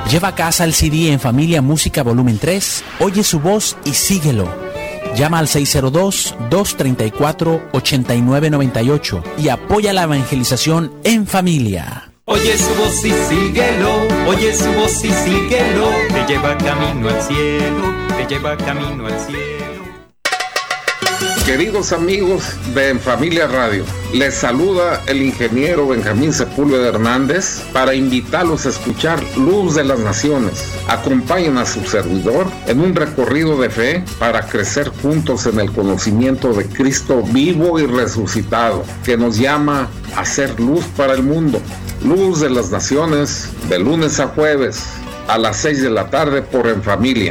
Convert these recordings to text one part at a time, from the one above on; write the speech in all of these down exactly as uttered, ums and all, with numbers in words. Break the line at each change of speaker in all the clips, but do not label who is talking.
Lleva a casa el C D En Familia Música Volumen tres, oye su voz y síguelo. Llama al seis cero dos, dos tres cuatro, ocho nueve nueve ocho y apoya la evangelización en familia.
Oye su voz y síguelo, oye su voz y síguelo, te lleva camino al cielo, te lleva camino al cielo.
Queridos amigos de En Familia Radio, les saluda el ingeniero Benjamín Sepúlveda Hernández para invitarlos a escuchar Luz de las Naciones. Acompañen a su servidor en un recorrido de fe para crecer juntos en el conocimiento de Cristo vivo y resucitado, que nos llama a ser luz para el mundo. Luz de las Naciones, de lunes a jueves, a las seis de la tarde por En Familia.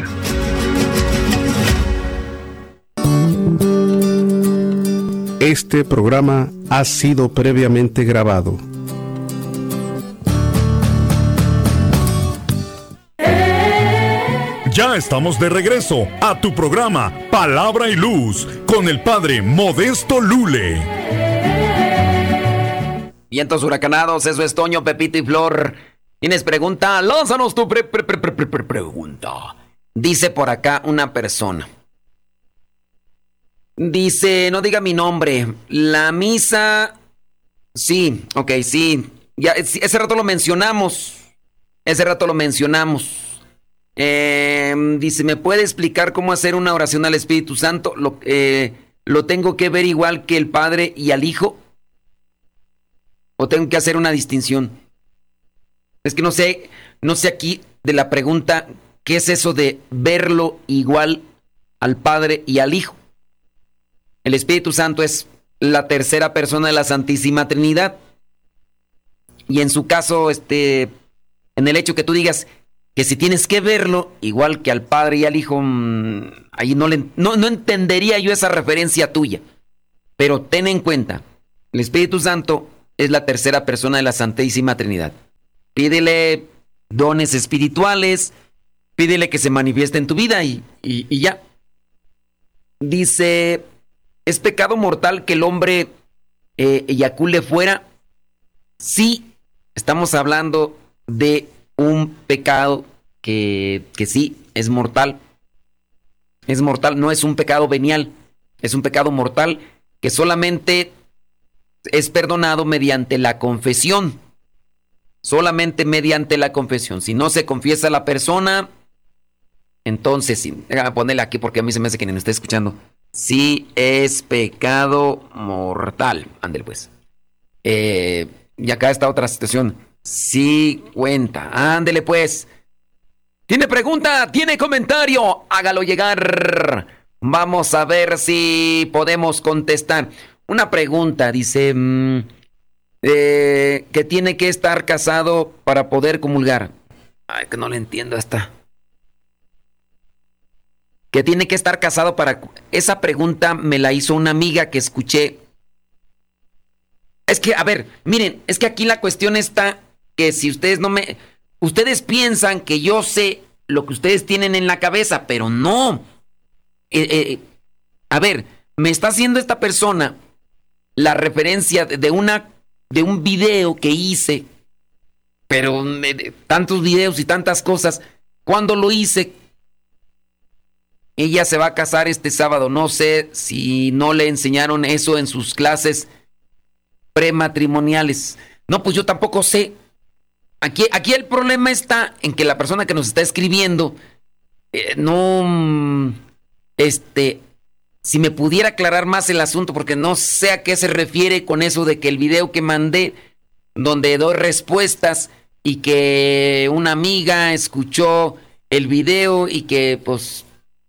Este programa ha sido previamente grabado.
Ya estamos de regreso a tu programa Palabra y Luz con el Padre Modesto Lule.
Vientos huracanados, eso es Toño, Pepito y Flor. ¿Tienes pregunta? Lánzanos tu pre, pre, pre, pre, pre, pregunta. Dice por acá una persona. Dice, no diga mi nombre. La misa... Sí, ok, sí. Ya, ese rato lo mencionamos. Ese rato lo mencionamos. Eh, dice, ¿me puede explicar cómo hacer una oración al Espíritu Santo? Lo, eh, ¿Lo tengo que ver igual que el Padre y al Hijo? ¿O tengo que hacer una distinción? Es que no sé, no sé aquí de la pregunta, ¿qué es eso de verlo igual al Padre y al Hijo? El Espíritu Santo es la tercera persona de la Santísima Trinidad. Y en su caso, este, en el hecho que tú digas que si tienes que verlo igual que al Padre y al Hijo, mmm, ahí no, le, no, no entendería yo esa referencia tuya. Pero ten en cuenta, el Espíritu Santo es la tercera persona de la Santísima Trinidad. Pídele dones espirituales, pídele que se manifieste en tu vida y, y, y ya. Dice... ¿Es pecado mortal que el hombre eh, eyacule fuera? Sí, estamos hablando de un pecado que, que sí, es mortal. Es mortal, no es un pecado venial, es un pecado mortal que solamente es perdonado mediante la confesión. Solamente mediante la confesión. Si no se confiesa la persona, entonces sí. Déjame ponerle aquí porque a mí se me hace que ni me está escuchando. Sí es pecado mortal. Ándale pues. Eh, y acá está otra situación. Sí cuenta. Ándale pues. ¿Tiene pregunta? ¿Tiene comentario? Hágalo llegar. Vamos a ver si podemos contestar. Una pregunta, dice... Mmm, eh, que tiene que estar casado para poder comulgar. Ay, que no le entiendo esta... Que tiene que estar casado para... Esa pregunta me la hizo una amiga que escuché. Es que, a ver, miren, es que aquí la cuestión está que si ustedes no me... Ustedes piensan que yo sé lo que ustedes tienen en la cabeza, pero no. Eh, eh, a ver, me está haciendo esta persona la referencia de una de un video que hice, pero eh, tantos videos y tantas cosas. ¿Cuándo lo hice? Ella se va a casar este sábado. No sé si no le enseñaron eso en sus clases prematrimoniales. No, pues yo tampoco sé. Aquí, aquí el problema está en que la persona que nos está escribiendo eh, no... Este... Si me pudiera aclarar más el asunto, porque no sé a qué se refiere con eso de que el video que mandé, donde doy respuestas y que una amiga escuchó el video y que pues...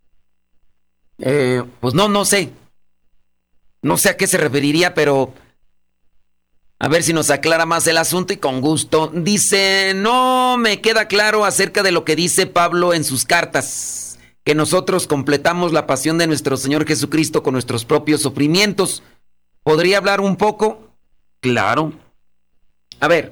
Eh, pues no, no sé. No sé a qué se referiría, pero a ver si nos aclara más el asunto y con gusto. Dice, no me queda claro acerca de lo que dice Pablo en sus cartas, que nosotros completamos la pasión de nuestro Señor Jesucristo con nuestros propios sufrimientos. ¿Podría hablar un poco? Claro. A ver,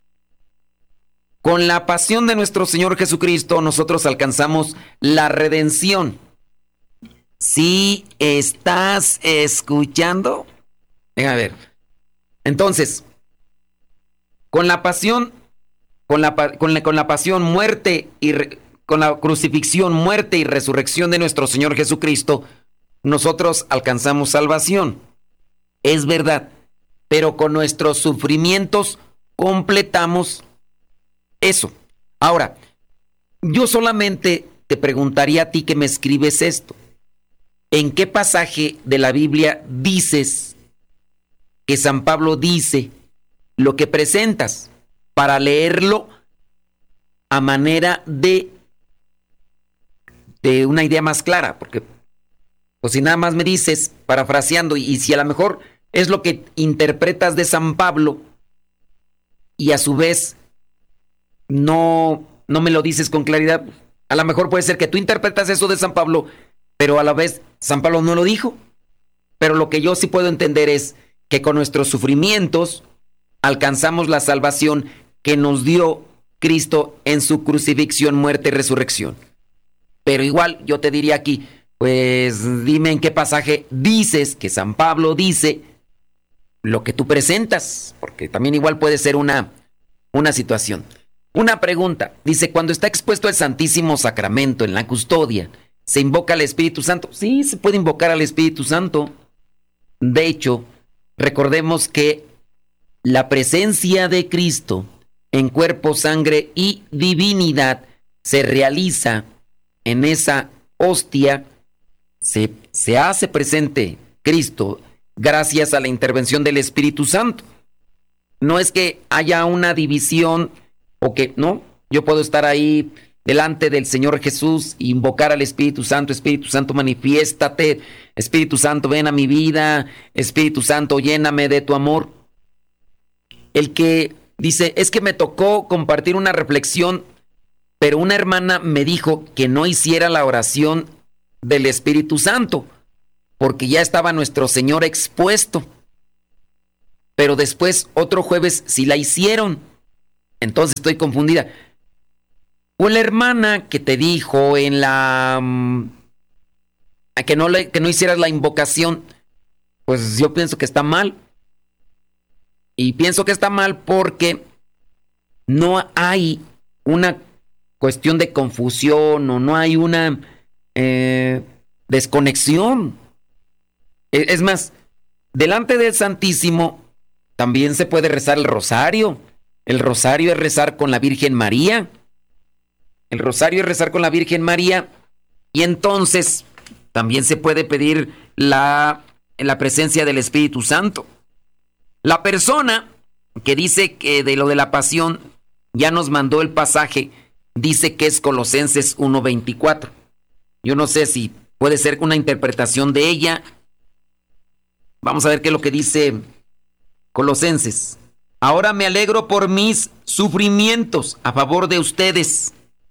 con la pasión de nuestro Señor Jesucristo nosotros alcanzamos la redención. ¿Sí estás escuchando? Déjame ver. Entonces, con la pasión con la, con la, con la pasión, muerte y re, con la crucifixión, muerte y resurrección de nuestro Señor Jesucristo, nosotros alcanzamos salvación. Es verdad, pero con nuestros sufrimientos completamos eso. Ahora, yo solamente te preguntaría a ti que me escribes esto. ¿En qué pasaje de la Biblia dices que San Pablo dice lo que presentas para leerlo a manera de, de una idea más clara? Porque pues si nada más me dices, parafraseando, y, y si a lo mejor es lo que interpretas de San Pablo y a su vez no, no me lo dices con claridad, a lo mejor puede ser que tú interpretas eso de San Pablo, pero a la vez San Pablo no lo dijo. Pero lo que yo sí puedo entender es que con nuestros sufrimientos alcanzamos la salvación que nos dio Cristo en su crucifixión, muerte y resurrección. Pero igual yo te diría aquí, pues dime en qué pasaje dices que San Pablo dice lo que tú presentas, porque también igual puede ser una, una situación. Una pregunta, dice, cuando está expuesto el Santísimo Sacramento en la custodia, ¿se invoca al Espíritu Santo? Sí, se puede invocar al Espíritu Santo. De hecho, recordemos que la presencia de Cristo en cuerpo, sangre y divinidad se realiza en esa hostia, se, se hace presente Cristo gracias a la intervención del Espíritu Santo. No es que haya una división o que, no, yo puedo estar ahí delante del Señor Jesús e invocar al Espíritu Santo. Espíritu Santo, manifiéstate. Espíritu Santo, ven a mi vida. Espíritu Santo, lléname de tu amor. El que dice, es que me tocó compartir una reflexión, pero una hermana me dijo que no hiciera la oración del Espíritu Santo, porque ya estaba nuestro Señor expuesto. Pero después, otro jueves, sí la hicieron. Entonces estoy confundida. O la hermana que te dijo en la um, que no le, que no hicieras la invocación, pues yo pienso que está mal. Y pienso que está mal porque no hay una cuestión de confusión o no hay una eh, desconexión. Es más, delante del Santísimo también se puede rezar el rosario. El rosario es rezar con la Virgen María. El rosario es rezar con la Virgen María. Y entonces también se puede pedir la, la presencia del Espíritu Santo. La persona que dice que de lo de la pasión ya nos mandó el pasaje, dice que es Colosenses uno veinticuatro. Yo no sé si puede ser una interpretación de ella. Vamos a ver qué es lo que dice Colosenses. Ahora me alegro por mis sufrimientos a favor de ustedes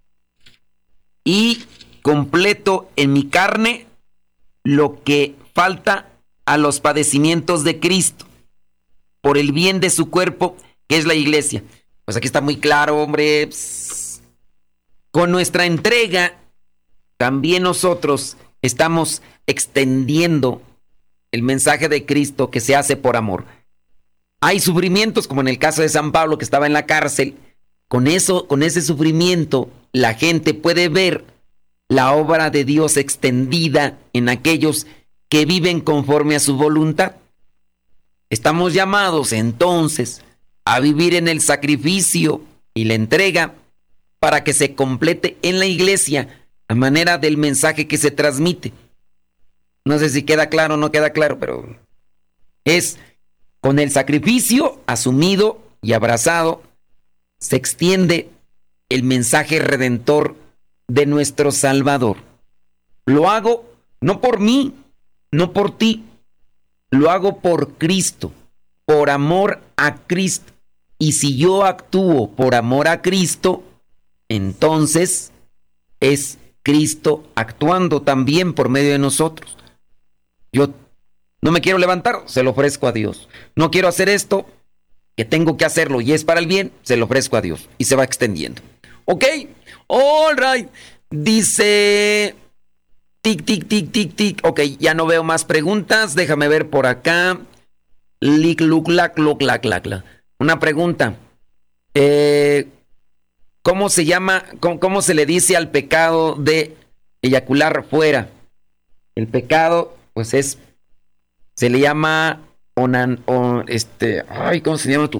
y completo en mi carne lo que falta a los padecimientos de Cristo por el bien de su cuerpo, que es la iglesia. Pues aquí está muy claro, hombre. Psst. Con nuestra entrega, también nosotros estamos extendiendo el mensaje de Cristo que se hace por amor. Hay sufrimientos, como en el caso de San Pablo, que estaba en la cárcel. Con eso, con ese sufrimiento, la gente puede ver la obra de Dios extendida en aquellos que viven conforme a su voluntad. Estamos llamados entonces a vivir en el sacrificio y la entrega para que se complete en la iglesia a manera del mensaje que se transmite. No sé si queda claro o no queda claro, pero es con el sacrificio asumido y abrazado se extiende el mensaje redentor de nuestro Salvador. Lo hago no por mí, no por ti, lo hago por Cristo, por amor a Cristo. Y si yo actúo por amor a Cristo, entonces es Cristo actuando también por medio de nosotros. Yo no me quiero levantar, se lo ofrezco a Dios. No quiero hacer esto, que tengo que hacerlo y es para el bien, se lo ofrezco a Dios. Y se va extendiendo. ¿Ok? All right. Dice... Tic, tic, tic, tic, tic. Ok, ya no veo más preguntas. Déjame ver por acá. Lic, luc, lac, loc, lac, lac, lac. Una pregunta. Eh, ¿cómo se llama, cómo, cómo se le dice al pecado de eyacular fuera? El pecado, pues es, se le llama onan, on, este, ay, ¿cómo se llama tú?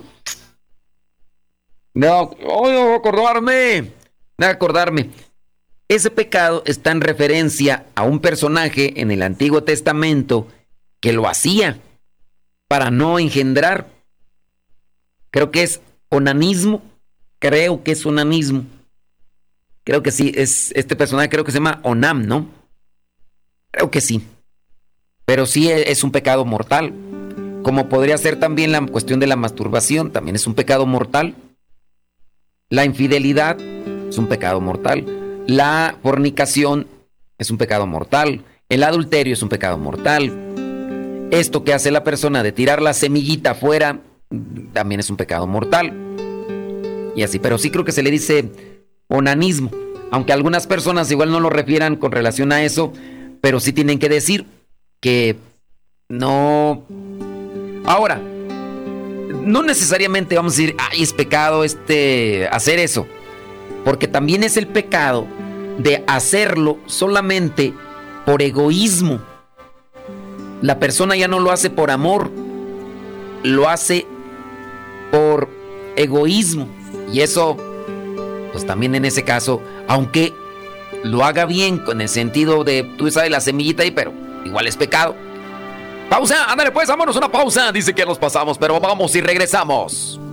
No, oh, no acordarme, no acordarme. Ese pecado está en referencia a un personaje en el Antiguo Testamento que lo hacía para no engendrar. Creo que es onanismo, creo que es onanismo. Creo que sí, es este personaje creo que se llama Onam, ¿no? Creo que sí. Pero sí es un pecado mortal. Como podría ser también la cuestión de la masturbación, también es un pecado mortal. La infidelidad es un pecado mortal. La fornicación es un pecado mortal. El adulterio es un pecado mortal. Esto que hace la persona de tirar la semillita afuera también es un pecado mortal. Y así, pero sí creo que se le dice onanismo. Aunque algunas personas igual no lo refieran con relación a eso, pero sí tienen que decir que no. Ahora, no necesariamente vamos a decir, ay, es pecado este hacer eso. Porque también es el pecado de hacerlo solamente por egoísmo. La persona ya no lo hace por amor, lo hace por egoísmo. Y eso, pues también en ese caso, aunque lo haga bien con el sentido de, tú sabes, la semillita ahí, pero igual es pecado. Pausa, ándale pues, vámonos una pausa. Dice que nos pasamos, pero vamos y regresamos.